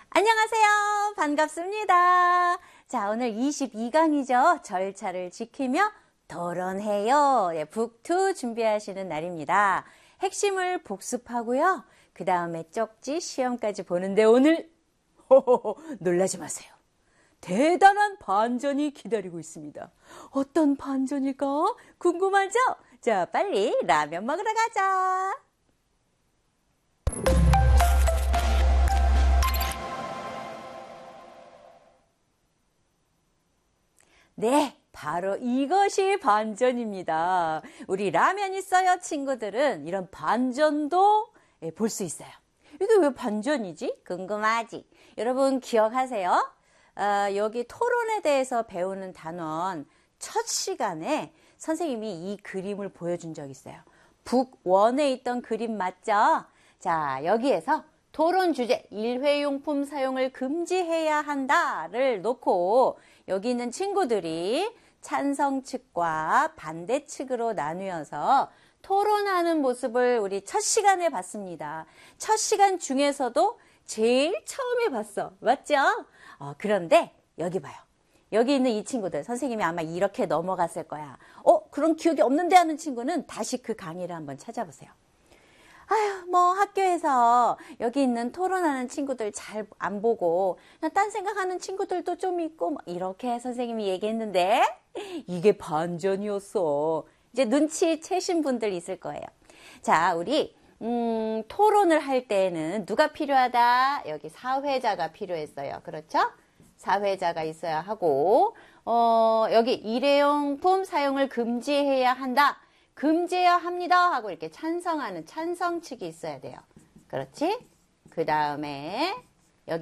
안녕하세요. 반갑습니다. 자, 오늘 22강이죠. 절차를 지키며 토론해요. 북2 준비하시는 날입니다. 핵심을 복습하고요. 그 다음에 쪽지 시험까지 보는데 오늘 놀라지 마세요. 대단한 반전이 기다리고 있습니다. 어떤 반전일까? 궁금하죠? 자, 빨리 라면 먹으러 가자. 네, 바로 이것이 반전입니다. 우리 라면 있어요, 친구들은. 이런 반전도 볼 수 있어요. 이게 왜 반전이지? 궁금하지? 여러분 기억하세요? 여기 토론에 대해서 배우는 단원 첫 시간에 선생님이 이 그림을 보여준 적 있어요. 북1에 있던 그림 맞죠? 자, 여기에서 토론 주제 일회용품 사용을 금지해야 한다를 놓고 여기 있는 친구들이 찬성 측과 반대 측으로 나누어서 토론하는 모습을 우리 첫 시간에 봤습니다. 첫 시간 중에서도 제일 처음에 봤어. 맞죠? 그런데 여기 봐요. 여기 있는 이 친구들 선생님이 아마 이렇게 넘어갔을 거야. 그런 기억이 없는데 하는 친구는 다시 그 강의를 한번 찾아보세요. 학교에서 여기 있는 토론하는 친구들 잘 안 보고 그냥 딴 생각하는 친구들도 좀 있고 이렇게 선생님이 얘기했는데 이게 반전이었어. 이제 눈치채신 분들 있을 거예요. 자, 우리 토론을 할 때는 누가 필요하다? 여기 사회자가 필요했어요. 그렇죠? 사회자가 있어야 하고 여기 일회용품 사용을 금지해야 한다. 금지해야 합니다 하고 이렇게 찬성하는 찬성 측이 있어야 돼요. 그렇지? 그 다음에